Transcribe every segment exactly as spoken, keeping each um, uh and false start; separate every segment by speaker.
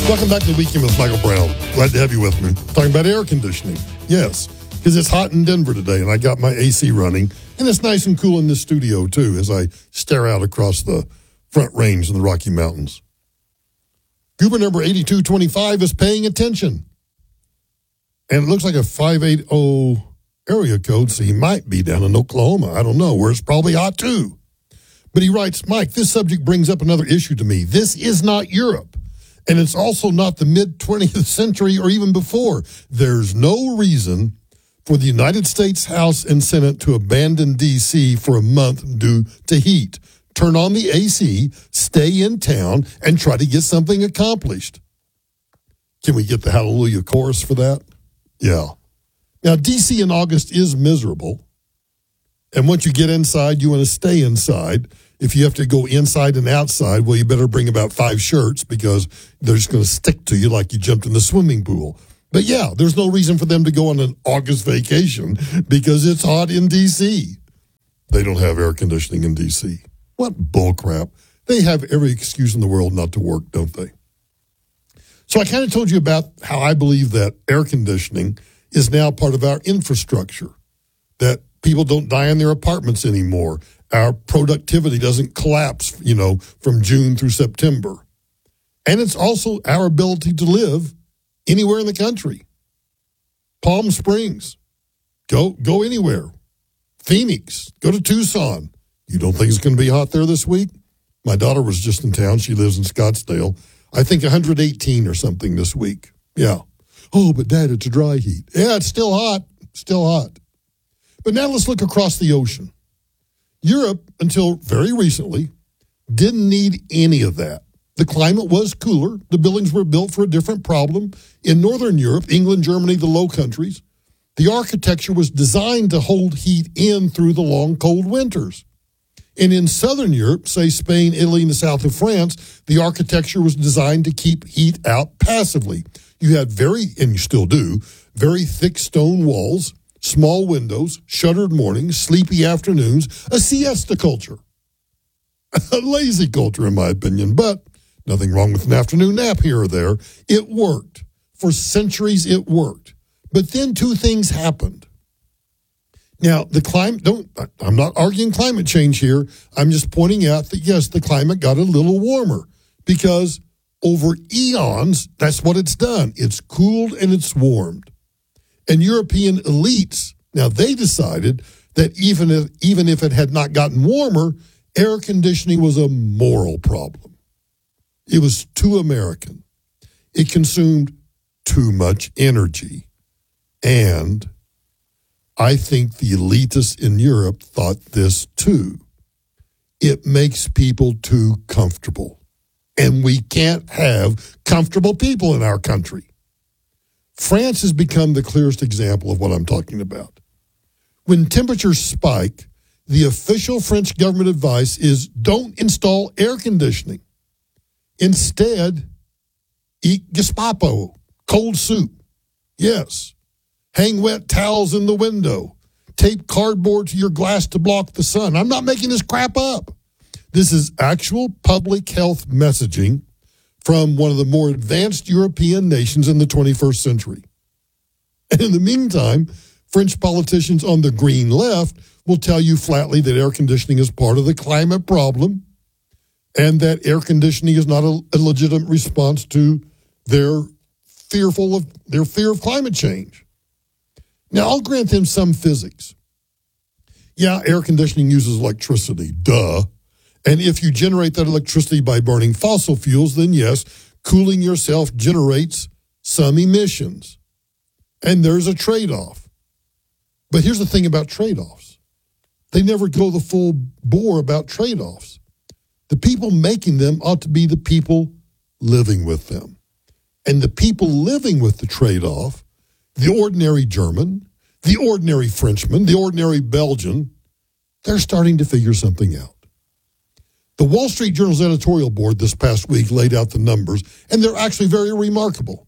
Speaker 1: Welcome back to the Weekend with Michael Brown. Glad to have you with me. Talking about air conditioning. Yes, because it's hot in Denver today, and I got my A C running, and it's nice and cool in this studio, too, as I stare out across the Front Range in the Rocky Mountains. Goober number eighty-two twenty-five is paying attention. And it looks like a five eighty area code, so he might be down in Oklahoma. I don't know, where it's probably hot, too. But he writes, Mike, this subject brings up another issue to me. This is not Europe. And it's also not the mid-twentieth century or even before. There's no reason for the United States House and Senate to abandon D C for a month due to heat. Turn on the A C, stay in town, and try to get something accomplished. Can we get the hallelujah chorus for that? Yeah. Now, D C in August is miserable. And once you get inside, you want to stay inside. If you have to go inside and outside, well, you better bring about five shirts because they're just going to stick to you like you jumped in the swimming pool. But yeah, there's no reason for them to go on an August vacation because it's hot in D C. They don't have air conditioning in D C. What bullcrap. They have every excuse in the world not to work, don't they? So I kind of told you about how I believe that air conditioning is now part of our infrastructure, that people don't die in their apartments anymore. Our productivity doesn't collapse, you know, from June through September. And it's also our ability to live anywhere in the country. Palm Springs, go go anywhere. Phoenix, go to Tucson. You don't think it's going to be hot there this week? My daughter was just in town. She lives in Scottsdale. I think one hundred eighteen or something this week. Yeah. Oh, but Dad, it's a dry heat. Yeah, it's still hot. Still hot. But now let's look across the ocean. Europe, until very recently, didn't need any of that. The climate was cooler. The buildings were built for a different problem. In Northern Europe, England, Germany, the Low Countries, the architecture was designed to hold heat in through the long, cold winters. And in Southern Europe, say Spain, Italy, and the south of France, the architecture was designed to keep heat out passively. You had very, and you still do, very thick stone walls, small windows, shuttered mornings, sleepy afternoons, a siesta culture. A lazy culture, in my opinion, but nothing wrong with an afternoon nap here or there. It worked. For centuries, it worked. But then two things happened. Now, the climate, don't, I'm not arguing climate change here. I'm just pointing out that, yes, the climate got a little warmer because over eons, that's what it's done. It's cooled and it's warmed. And European elites, now they decided that even if, even if it had not gotten warmer, air conditioning was a moral problem. It was too American. It consumed too much energy. And I think the elitists in Europe thought this too. It makes people too comfortable. And we can't have comfortable people in our country. France has become the clearest example of what I'm talking about. When temperatures spike, the official French government advice is don't install air conditioning. Instead, eat Gestapo, cold soup. Yes. Hang wet towels in the window. Tape cardboard to your glass to block the sun. I'm not making this crap up. This is actual public health messaging from one of the more advanced European nations in the twenty-first century. And in the meantime, French politicians on the green left will tell you flatly that air conditioning is part of the climate problem and that air conditioning is not a, a legitimate response to their fearful of their fear of climate change. Now, I'll grant them some physics. Yeah, air conditioning uses electricity, duh. And if you generate that electricity by burning fossil fuels, then yes, cooling yourself generates some emissions. And there's a trade-off. But here's the thing about trade-offs. They never go the full bore about trade-offs. The people making them ought to be the people living with them. And the people living with the trade-off, the ordinary German, the ordinary Frenchman, the ordinary Belgian, they're starting to figure something out. The Wall Street Journal's editorial board this past week laid out the numbers, and they're actually very remarkable.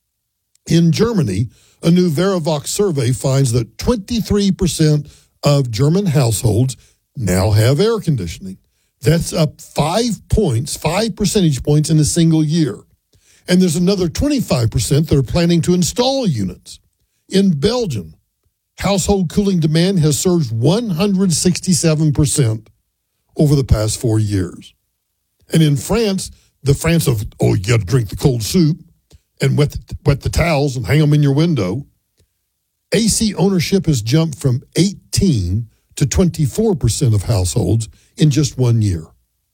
Speaker 1: In Germany, a new Verivox survey finds that twenty-three percent of German households now have air conditioning. That's up five points, five percentage points in a single year. And there's another twenty-five percent that are planning to install units. In Belgium, household cooling demand has surged one hundred sixty-seven percent over the past four years. And in France, the France of, oh, you got to drink the cold soup and wet the, wet the towels and hang them in your window, A C ownership has jumped from eighteen to twenty-four percent of households in just one year.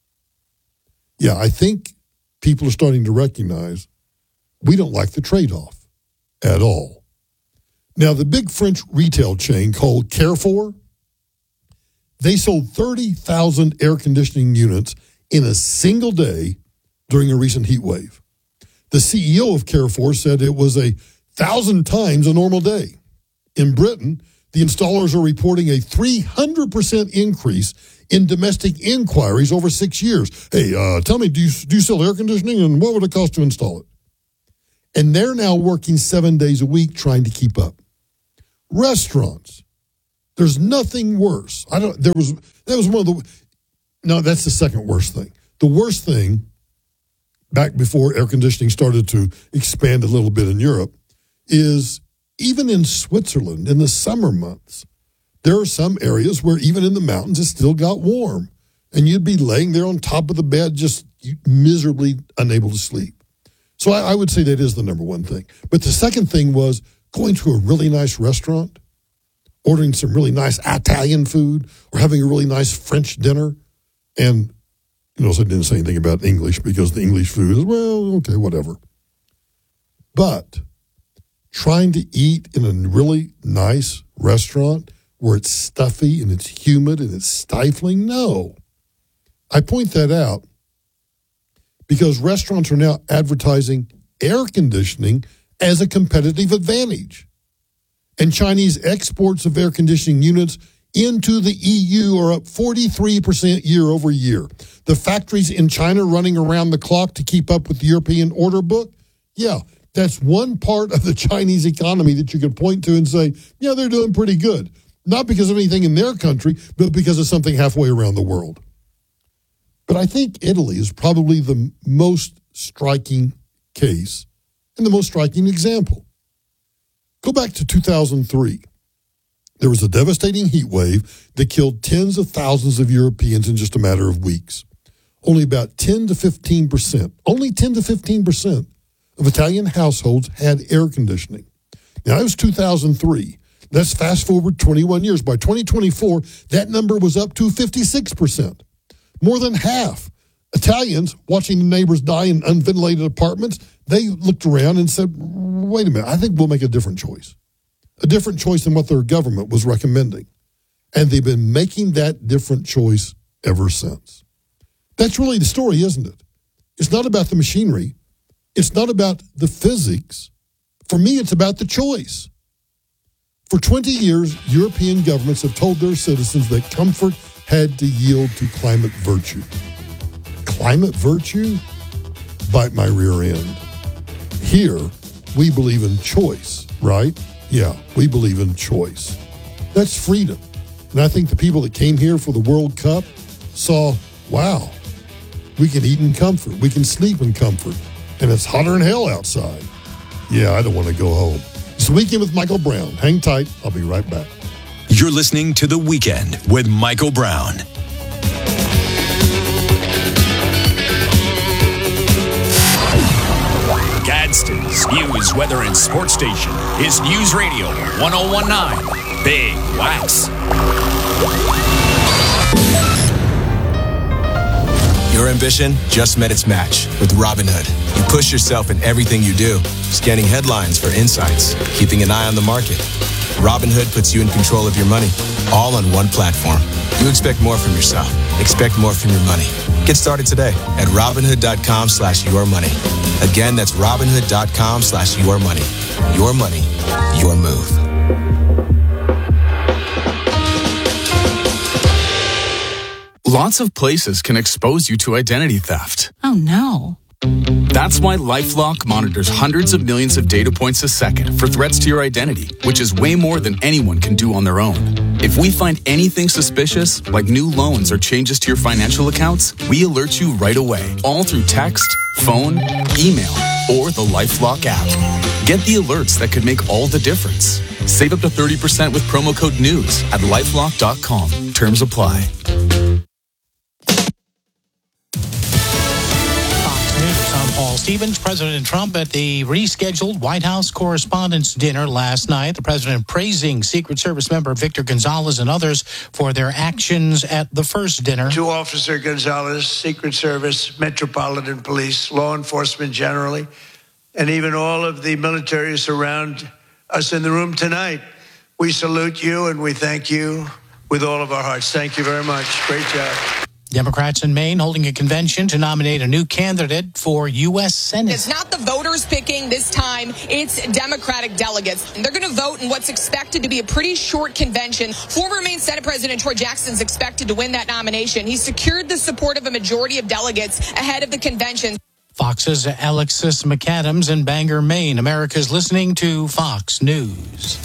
Speaker 1: Yeah, I think people are starting to recognize we don't like the trade-off at all. Now, the big French retail chain called Carrefour, they sold thirty thousand air conditioning units in a single day during a recent heat wave. The C E O of Carrefour said it was a thousand times a normal day. In Britain, the installers are reporting a three hundred percent increase in domestic inquiries over six years. Hey, uh, tell me, do you, do you sell air conditioning, and what would it cost to install it? And they're now working seven days a week trying to keep up. Restaurants, there's nothing worse. I don't. There was that was one of the. No, that's the second worst thing. The worst thing, back before air conditioning started to expand a little bit in Europe, is even in Switzerland in the summer months, there are some areas where even in the mountains it still got warm, and you'd be laying there on top of the bed just miserably unable to sleep. So I, I would say that is the number one thing. But the second thing was going to a really nice restaurant, ordering some really nice Italian food, or having a really nice French dinner. And you know, so I didn't say anything about English because the English food is, well, okay, whatever. But trying to eat in a really nice restaurant where it's stuffy and it's humid and it's stifling, no. I point that out because restaurants are now advertising air conditioning as a competitive advantage. And Chinese exports of air conditioning units into the E U are up forty-three percent year over year. The factories in China running around the clock to keep up with the European order book, yeah, that's one part of the Chinese economy that you could point to and say, yeah, they're doing pretty good. Not because of anything in their country, but because of something halfway around the world. But I think Italy is probably the most striking case and the most striking example. Go back to two thousand three. There was a devastating heat wave that killed tens of thousands of Europeans in just a matter of weeks. Only about ten to fifteen percent, only ten to fifteen percent of Italian households had air conditioning. Now, that was two thousand three. Let's fast forward twenty-one years. By twenty twenty-four, that number was up to fifty-six percent. More than half. Italians, watching the neighbors die in unventilated apartments, they looked around and said, wait a minute, I think we'll make a different choice. A different choice than what their government was recommending. And they've been making that different choice ever since. That's really the story, isn't it? It's not about the machinery. It's not about the physics. For me, it's about the choice. For twenty years, European governments have told their citizens that comfort had to yield to climate virtue. Climate virtue? Bite my rear end. Here, we believe in choice, right? Yeah, we believe in choice. That's freedom. And I think the people that came here for the World Cup saw, wow, we can eat in comfort. We can sleep in comfort. And it's hotter than hell outside. Yeah, I don't want to go home. It's the Weekend with Michael Brown. Hang tight. I'll be right back.
Speaker 2: You're listening to The Weekend with Michael Brown. Gadsden's News, Weather, and Sports Station is News Radio one oh one point nine Big Wax.
Speaker 3: Your ambition just met its match with Robinhood. You push yourself in everything you do, scanning headlines for insights, keeping an eye on the market. Robinhood puts you in control of your money, all on one platform. You expect more from yourself. Expect more from your money. Get started today at Robinhood.com slash your money. Again, that's Robinhood.com slash your money. Your money, your move.
Speaker 4: Lots of places can expose you to identity theft.
Speaker 5: Oh, no.
Speaker 4: That's why LifeLock monitors hundreds of millions of data points a second for threats to your identity, which is way more than anyone can do on their own. If we find anything suspicious, like new loans or changes to your financial accounts, we alert you right away, all through text, phone, email, or the LifeLock app. Get the alerts that could make all the difference. Save up to thirty percent with promo code NEWS at lifelock dot com. Terms apply.
Speaker 5: Paul Stevens, President Trump at the rescheduled White House Correspondents' Dinner last night. The president praising Secret Service member Victor Gonzalez and others for their actions at the first dinner.
Speaker 6: To Officer Gonzalez, Secret Service, Metropolitan Police, law enforcement generally, and even all of the military surround us in the room tonight, we salute you and we thank you with all of our hearts. Thank you very much. Great job.
Speaker 5: Democrats in Maine holding a convention to nominate a new candidate for U S Senate.
Speaker 7: It's not the voters picking this time. It's Democratic delegates. And they're going to vote in what's expected to be a pretty short convention. Former Maine Senate President Troy Jackson is expected to win that nomination. He secured the support of a majority of delegates ahead of the convention.
Speaker 5: Fox's Alexis McAdams in Bangor, Maine. America's listening to Fox News.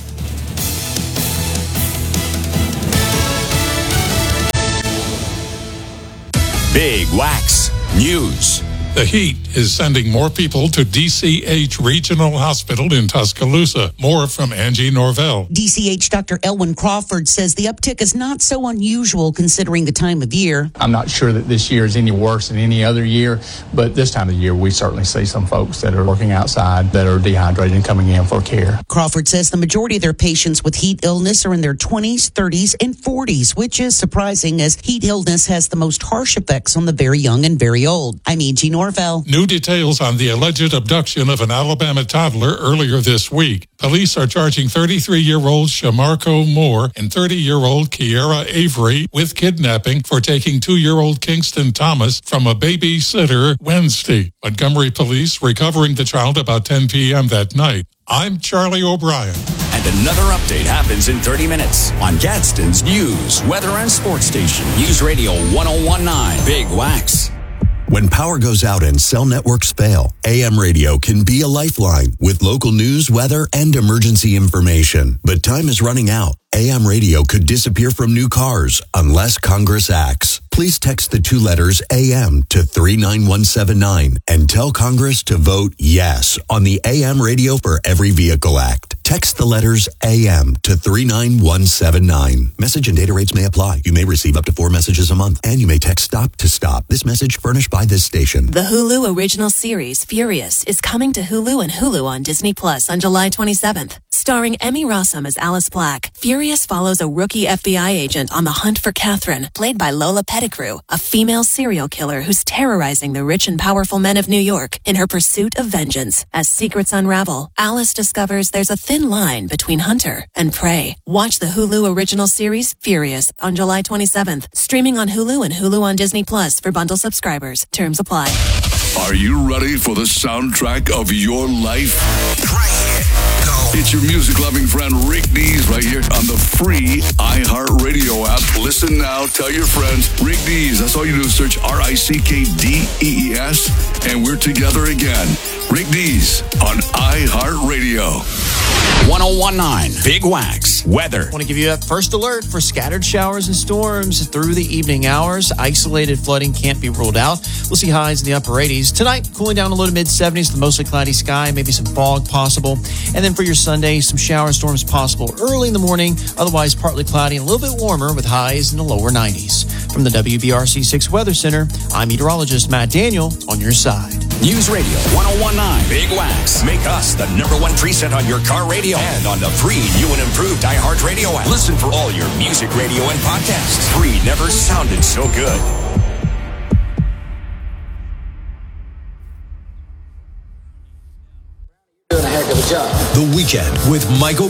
Speaker 2: Big Wax News.
Speaker 8: The heat is sending more people to D C H Regional Hospital in Tuscaloosa. More from Angie Norvell.
Speaker 9: D C H Doctor Elwin Crawford says the uptick is not so unusual considering the time of year.
Speaker 10: I'm not sure that this year is any worse than any other year, but this time of the year we certainly see some folks that are working outside that are dehydrated and coming in for care.
Speaker 9: Crawford says the majority of their patients with heat illness are in their twenties, thirties, and forties, which is surprising as heat illness has the most harsh effects on the very young and very old. I'm Angie Norvell.
Speaker 8: New details on the alleged abduction of an Alabama toddler earlier this week. Police are charging thirty-three-year-old Shamarco Moore and thirty-year-old Kiera Avery with kidnapping for taking two-year-old Kingston Thomas from a babysitter Wednesday. Montgomery police recovering the child about ten p.m. that night. I'm Charlie O'Brien.
Speaker 2: And another update happens in thirty minutes on Gadsden's News, Weather, and Sports Station. News Radio one oh one point nine, Big Wax.
Speaker 11: When power goes out and cell networks fail, A M radio can be a lifeline with local news, weather, and emergency information. But time is running out. A M radio could disappear from new cars unless Congress acts. Please text the two letters A M to three nine one seven nine and tell Congress to vote yes on the A M Radio for Every Vehicle Act. Text the letters A M to three nine one seven nine. Message and data rates may apply. You may receive up to four messages a month, and you may text STOP to STOP. This message furnished by this station.
Speaker 12: The Hulu original series, Furious, is coming to Hulu and Hulu on Disney Plus on July twenty-seventh. Starring Emmy Rossum as Alice Black, Furious follows a rookie F B I agent on the hunt for Catherine, played by Lola Pettigrew, a female serial killer who's terrorizing the rich and powerful men of New York in her pursuit of vengeance. As secrets unravel, Alice discovers there's a thin line between hunter and prey. Watch the Hulu original series, Furious, on July twenty-seventh, streaming on Hulu and Hulu on Disney Plus for bundle subscribers. Terms apply.
Speaker 13: Are you ready for the soundtrack of your life?
Speaker 11: Right here. Go.
Speaker 13: It's your music-loving friend Rick Dees right here on the free iHeartRadio app. Listen now. Tell your friends. Rick Dees. That's all you do is search R I C K D E E S, and we're together again. Rick Dees on iHeartRadio.
Speaker 2: one oh one point nine, Big Wax Weather.
Speaker 14: I want to give you that first alert for scattered showers and storms through the evening hours. Isolated flooding can't be ruled out. We'll see highs in the upper eighties. Tonight, cooling down a low to mid-seventies with mostly cloudy sky, maybe some fog possible. And then for your Sunday, some shower and storms possible early in the morning, otherwise partly cloudy and a little bit warmer with highs in the lower nineties. From the W B R C six Weather Center, I'm meteorologist Matt Daniel on your side.
Speaker 2: News Radio one oh one point nine, Big Wax. Make us the number one preset on your car radio and on the free new and improved iHeartRadio app. Listen for all your music, radio, and podcasts. Free never sounded so good.
Speaker 15: Doing a heck of a job.
Speaker 11: The Weekend with Michael